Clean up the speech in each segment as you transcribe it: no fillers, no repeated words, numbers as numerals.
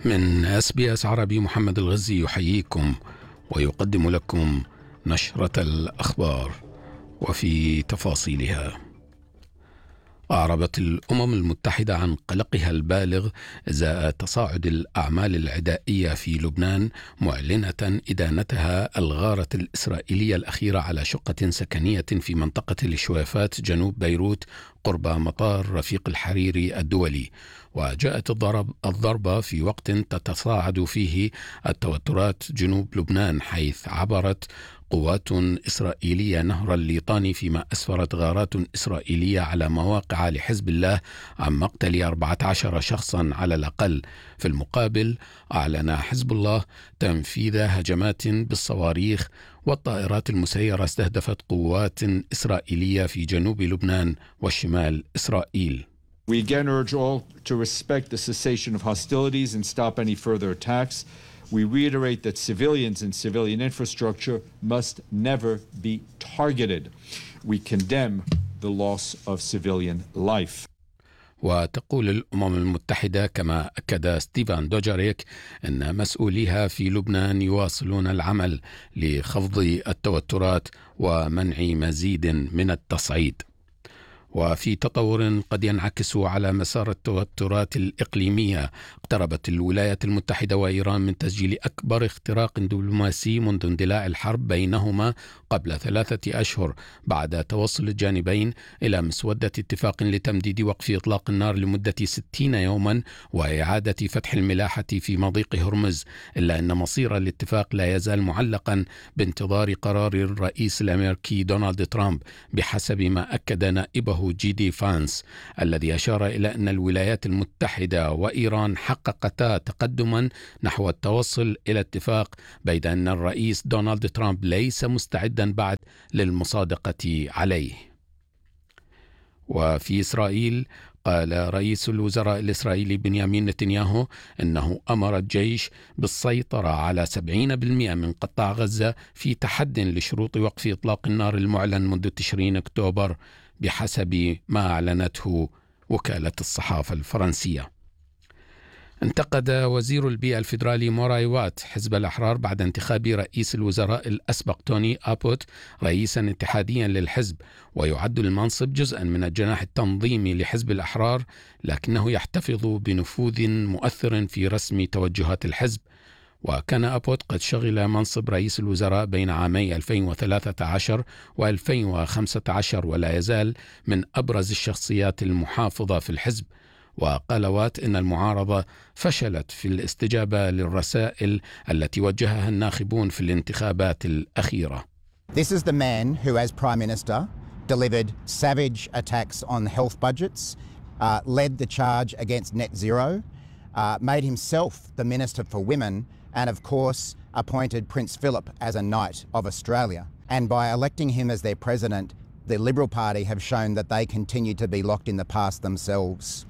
من SBS عربي محمد الغزي يحييكم ويقدم لكم نشرة الأخبار وفي تفاصيلها. أعربت الأمم المتحدة عن قلقها البالغ إزاء تصاعد الأعمال العدائية في لبنان، معلنة إدانتها الغارة الإسرائيلية الأخيرة على شقة سكنية في منطقة الشويفات جنوب بيروت قرب مطار رفيق الحريري الدولي. وجاءت الضربة في وقت تتصاعد فيه التوترات جنوب لبنان، حيث عبرت قوات إسرائيلية نهر الليطاني، فيما أسفرت غارات إسرائيلية على مواقع لحزب الله عن مقتل 14 شخصا على الأقل. في المقابل أعلن حزب الله تنفيذ هجمات بالصواريخ والطائرات المسيرة استهدفت قوات إسرائيلية في جنوب لبنان وشمال إسرائيل. We again urge all to respect the cessation of hostilities and stop any further attacks. We reiterate that civilians and civilian infrastructure must never be targeted. We condemn the loss of civilian life. وتقول الأمم المتحدة، كما أكد ستيفان دوجاريك، أن مسؤوليها في لبنان يواصلون العمل لخفض التوترات ومنع مزيد من التصعيد. وفي تطور قد ينعكس على مسار التوترات الإقليمية، اقتربت الولايات المتحدة وإيران من تسجيل أكبر اختراق دبلوماسي منذ اندلاع الحرب بينهما قبل 3 أشهر، بعد توصل الجانبين إلى مسودة اتفاق لتمديد وقف إطلاق النار لمدة 60 يوما وإعادة فتح الملاحة في مضيق هرمز. إلا أن مصير الاتفاق لا يزال معلقا بانتظار قرار الرئيس الأمريكي دونالد ترامب، بحسب ما أكد نائبه جيدي فانس، الذي أشار إلى أن الولايات المتحدة وإيران حققتا تقدما نحو التوصل إلى اتفاق، بيد أن الرئيس دونالد ترامب ليس مستعدا بعد للمصادقة عليه. وفي إسرائيل قال رئيس الوزراء الإسرائيلي بنيامين نتنياهو أنه أمر الجيش بالسيطرة على 70% من قطاع غزة في تحد لشروط وقف إطلاق النار المعلن منذ تشرين أكتوبر، بحسب ما أعلنته وكالة الصحافة الفرنسية. انتقد وزير البيئة الفيدرالي موراي وات حزب الأحرار بعد انتخاب رئيس الوزراء الأسبق توني أبوت رئيسا اتحاديا للحزب، ويعد المنصب جزءا من الجناح التنظيمي لحزب الأحرار، لكنه يحتفظ بنفوذ مؤثر في رسم توجهات الحزب. وكان أبوت قد شغل منصب رئيس الوزراء بين عامي 2013 و2015، ولا يزال من أبرز الشخصيات المحافظة في الحزب. وقال وات إن المعارضة فشلت في الاستجابة للرسائل التي وجهها الناخبون في الانتخابات الأخيرة. This is the man who, as Prime Minister, delivered savage attacks on health budgets, led the charge against net zero, made himself the Minister for Women, and of course appointed Prince Philip as a Knight of Australia. And by electing him as their president, the Liberal Party have shown that they continue to be locked in the past themselves.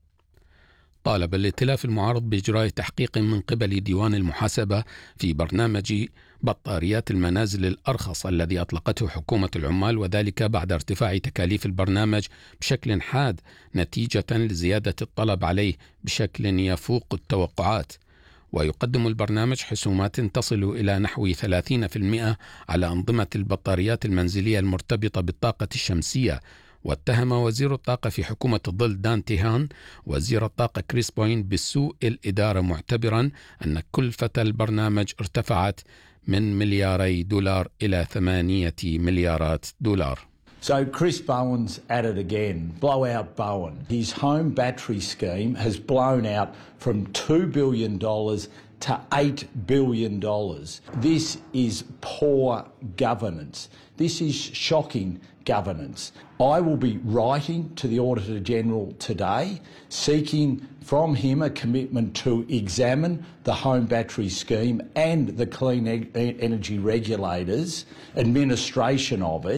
طالب الائتلاف المعارض بإجراء تحقيق من قبل ديوان المحاسبة في برنامج بطاريات المنازل الأرخص الذي أطلقته حكومة العمال، وذلك بعد ارتفاع تكاليف البرنامج بشكل حاد نتيجة لزيادة الطلب عليه بشكل يفوق التوقعات. ويقدم البرنامج حسومات تصل إلى نحو 30% على أنظمة البطاريات المنزلية المرتبطة بالطاقة الشمسية. واتهم وزير الطاقة في حكومة الظل دان تيهان وزير الطاقة كريس بوين بسوء الإدارة، معتبرا أن كلفة البرنامج ارتفعت من $2 إلى $8 مليار. So Chris Bowen's at it again. Blowout Bowen. His home battery scheme has blown out from $2 billion to $8 billion. This is poor governance. This is shocking governance. I will be writing to the Auditor General today, seeking from him a commitment to examine the home battery scheme and the Clean Energy Regulators' administration of it.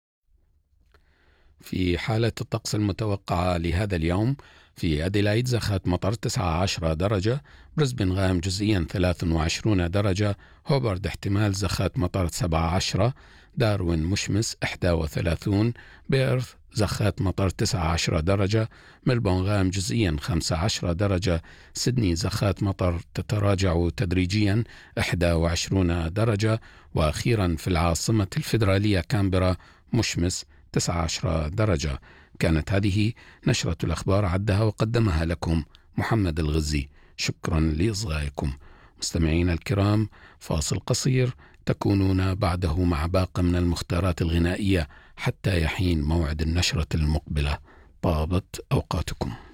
في حالة الطقس المتوقعة لهذا اليوم، في أديلايد زخات مطر 19 درجة، بريسبن غائم جزئيا 23 درجة، هوبارد احتمال زخات مطر 17، داروين مشمس 31، بيرث زخات مطر 19 درجة، ملبون غائم جزئيا 15 درجة، سيدني زخات مطر تتراجع تدريجيا 21 درجة، وأخيرا في العاصمة الفيدرالية كامبرا مشمس 19 درجة. كانت هذه نشرة الأخبار، عدها وقدمها لكم محمد الغزي. شكرا لإصغائكم. مستمعين الكرام، فاصل قصير تكونون بعده مع باقة من المختارات الغنائية حتى يحين موعد النشرة المقبلة. طابت أوقاتكم.